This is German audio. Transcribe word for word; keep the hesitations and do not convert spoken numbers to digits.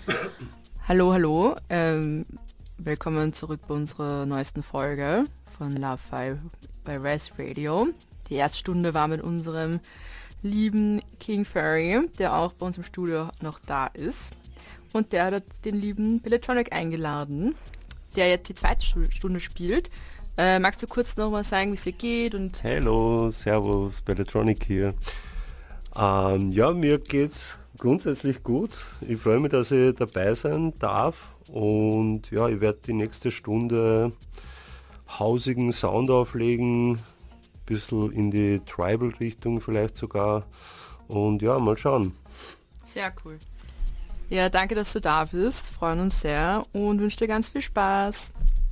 Hallo, hallo. Ähm, willkommen zurück bei unserer neuesten Folge von Love Five bei Res Radio. Die erste Stunde war mit unserem lieben King Furry, der auch bei uns im Studio noch da ist. Und der hat den lieben Belletronic eingeladen, der jetzt die zweite Stunde spielt. Äh, magst du kurz nochmal sagen, wie es dir geht? Und Hallo, servus, Belletronic hier. Ähm, ja, mir geht's grundsätzlich gut. Ich freue mich, dass ich dabei sein darf. Und ja, ich werde die nächste Stunde hausigen Sound auflegen, bisschen in die Tribal-Richtung vielleicht sogar. Und ja, mal schauen. Sehr cool. Ja, danke, dass du da bist. Freuen uns sehr und wünsche dir ganz viel Spaß.